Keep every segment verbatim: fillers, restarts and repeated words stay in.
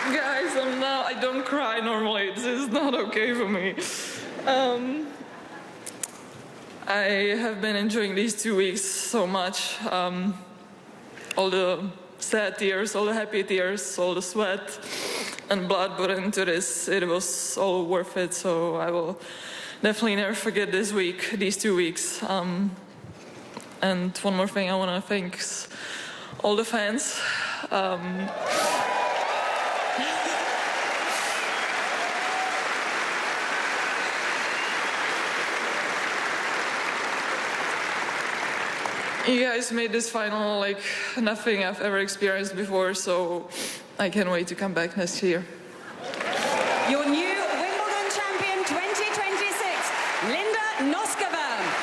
Guys, I'm not, I don't cry normally. This is not okay for me. Um, I have been enjoying these two weeks so much. Um, all the sad tears, all the happy tears, all the sweat and blood put into this. It was all worth it, so I will definitely never forget this week, these two weeks. Um, and one more thing, I want to thank all the fans. Um, You guys made this final like nothing I've ever experienced before, so I can't wait to come back next year. Your new Wimbledon champion twenty twenty-six, Linda Noskova.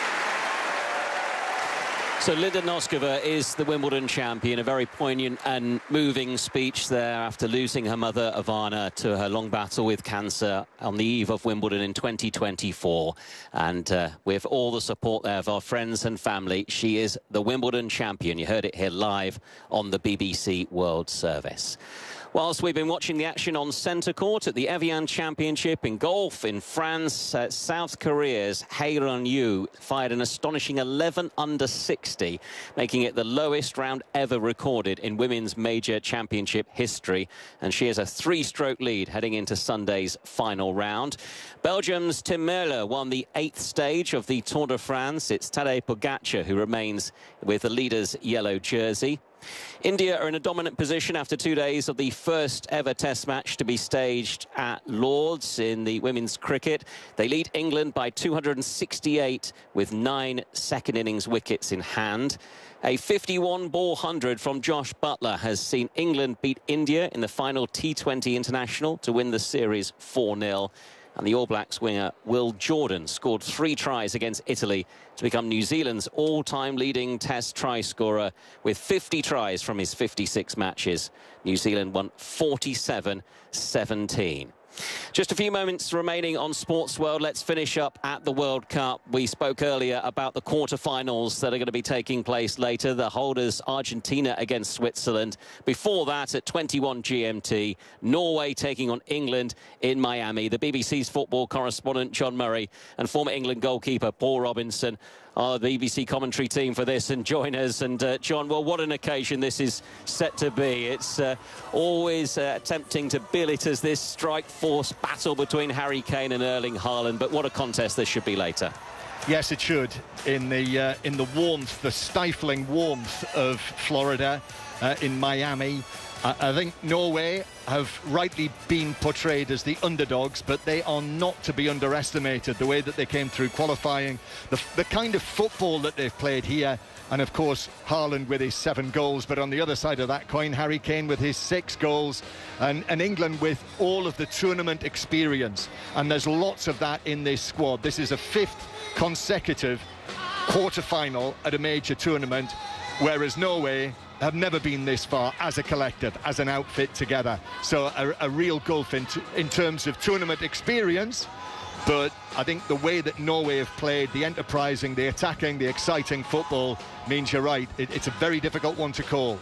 So Linda Noskova is the Wimbledon champion. A very poignant and moving speech there after losing her mother, Ivana, to her long battle with cancer on the eve of Wimbledon in twenty twenty-four. And uh, with all the support there of our friends and family, she is the Wimbledon champion. You heard it here live on the B B C World Service. Whilst we've been watching the action on centre court at the Evian Championship in golf in France, uh, South Korea's Hae-Run Yu fired an astonishing eleven under sixty, making it the lowest round ever recorded in women's major championship history. And she has a three-stroke lead heading into Sunday's final round. Belgium's Tim Merle won the eighth stage of the Tour de France. It's Tadej Pogacar who remains with the leader's yellow jersey. India are in a dominant position after two days of the first ever test match to be staged at Lord's in the women's cricket. They lead England by two hundred sixty-eight with nine second innings wickets in hand. A fifty-one ball hundred from Josh Buttler has seen England beat India in the final T twenty international to win the series four nil. And the All Blacks winger Will Jordan scored three tries against Italy to become New Zealand's all-time leading test try scorer with fifty tries from his fifty-six matches. New Zealand won forty-seven seventeen. Just a few moments remaining on Sports World. Let's finish up at the World Cup. We spoke earlier about the quarter-finals that are going to be taking place later. The holders, Argentina against Switzerland. Before that, at twenty-one G M T, Norway taking on England in Miami. The B B C's football correspondent, John Murray, and former England goalkeeper, Paul Robinson, are the B B C commentary team for this and join us. And uh, John, well, what an occasion this is set to be. It's uh, always uh, tempting to bill it as this strike force battle between Harry Kane and Erling Haaland, but what a contest this should be later. Yes, it should. In the uh, in the warmth, the stifling warmth of Florida, uh, in Miami. I think Norway have rightly been portrayed as the underdogs, but they are not to be underestimated. The way that they came through qualifying, the, the kind of football that they've played here, and of course Haaland with his seven goals, but on the other side of that coin, Harry Kane with his six goals, and, and England with all of the tournament experience. And there's lots of that in this squad. This is a fifth consecutive quarter-final at a major tournament, whereas Norway have never been this far as a collective, as an outfit together. So a, a real gulf in, in terms of tournament experience. But I think the way that Norway have played, the enterprising, the attacking, the exciting football, means you're right. It, it's a very difficult one to call.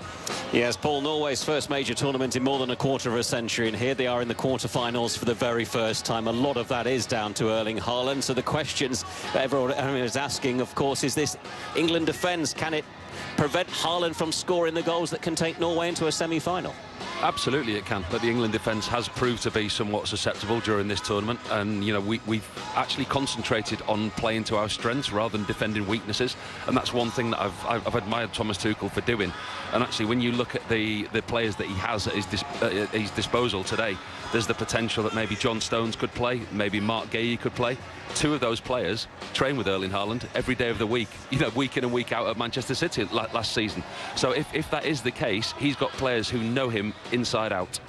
Yes, Paul, Norway's first major tournament in more than a quarter of a century, and here they are in the quarterfinals for the very first time. A lot of that is down to Erling Haaland. So the questions that everyone is asking, of course, is this England defence, can it prevent Haaland from scoring the goals that can take Norway into a semi-final? Absolutely it can, but the England defence has proved to be somewhat susceptible during this tournament, and you know we, we've actually concentrated on playing to our strengths rather than defending weaknesses, and that's one thing that I've, I've admired Thomas Tuchel for doing. And actually when you look at the, the players that he has at his, dis, uh, at his disposal today, there's the potential that maybe John Stones could play, maybe Mark Guéhi could play. Two of those players train with Erling Haaland every day of the week, you know, week in and week out at Manchester City last season. So if, if that is the case, he's got players who know him inside out.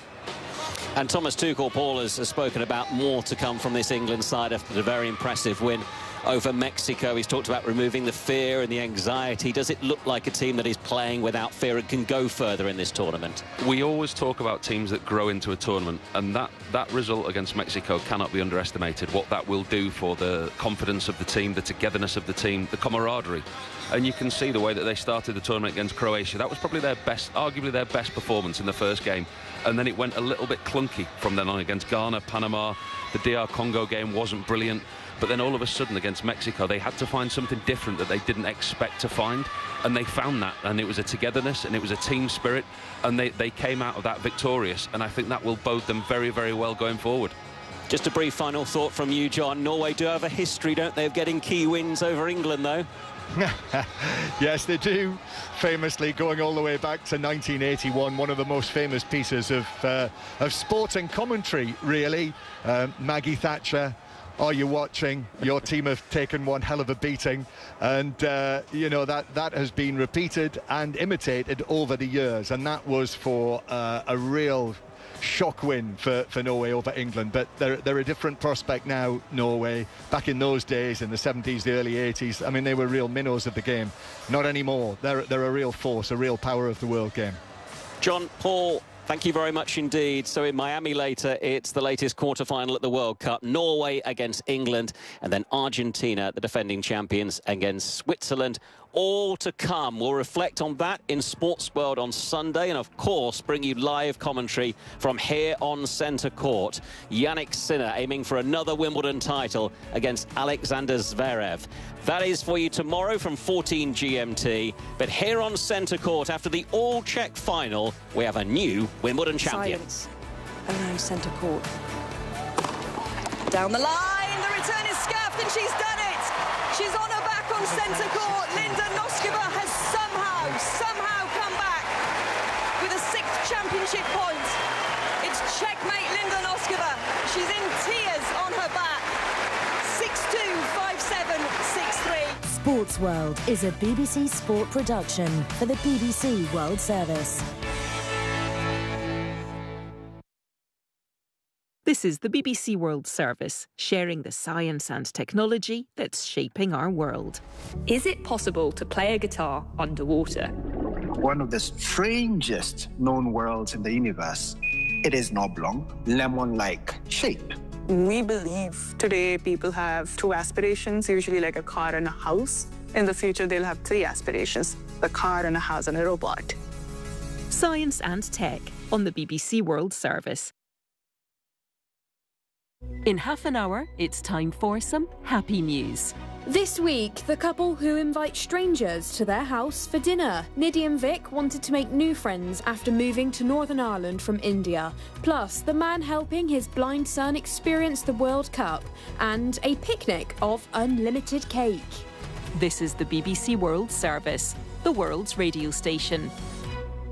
And Thomas Tuchel, Paul, has, has spoken about more to come from this England side after the very impressive win over Mexico. He's talked about removing the fear and the anxiety. Does it look like a team that is playing without fear and can go further in this tournament? We always talk about teams that grow into a tournament, and that, that result against Mexico cannot be underestimated. What that will do for the confidence of the team, the togetherness of the team, the camaraderie. And you can see the way that they started the tournament against Croatia. That was probably their best, arguably their best performance in the first game. And then it went a little bit clunky from then on against Ghana, Panama. The D R Congo game wasn't brilliant. But then all of a sudden against Mexico, they had to find something different that they didn't expect to find. And they found that. And it was a togetherness and it was a team spirit. And they, they came out of that victorious. And I think that will bode them very, very well going forward. Just a brief final thought from you, John. Norway do have a history, don't they, of getting key wins over England, though? Yes, they do, famously going all the way back to nineteen eighty-one, one of the most famous pieces of uh, of sporting commentary, really. Um, Maggie Thatcher, are you watching? Your team have taken one hell of a beating, and uh, you know that that has been repeated and imitated over the years, and that was for uh, a real shock win for, for Norway over England. But they're, they're a different prospect now, Norway. Back in those days, in the seventies, the early eighties, I mean, they were real minnows of the game. Not anymore. They're, they're a real force, a real power of the world game. John, Paul, thank you very much indeed. So in Miami later, it's the latest quarter-final at the World Cup. Norway against England, and then Argentina, the defending champions, against Switzerland. All to come. We'll reflect on that in Sports World on Sunday, and of course bring you live commentary from here on Centre Court. Jannik Sinner aiming for another Wimbledon title against Alexander Zverev. That is for you tomorrow from fourteen G M T. But here on Centre Court, after the all-Czech final, we have a new Wimbledon champion. Silence around Centre Court. Down the line, the return is scuffed, and she's done it. She's on her back on Centre Court. Linda Noskova has somehow, somehow come back with a sixth championship point. It's checkmate, Linda Noskova. She's in tears on her back. six two, five seven, six three. Sports World is a B B C Sport production for the B B C World Service. This is the B B C World Service, sharing the science and technology that's shaping our world. Is it possible to play a guitar underwater? One of the strangest known worlds in the universe. It is an oblong, lemon-like shape. We believe today people have two aspirations, usually like a car and a house. In the future, they'll have three aspirations, a car and a house and a robot. Science and tech on the B B C World Service. In half an hour, it's time for some happy news. This week, the couple who invite strangers to their house for dinner. Nidhi and Vic wanted to make new friends after moving to Northern Ireland from India. Plus, the man helping his blind son experience the World Cup. And a picnic of unlimited cake. This is the B B C World Service, the world's radio station.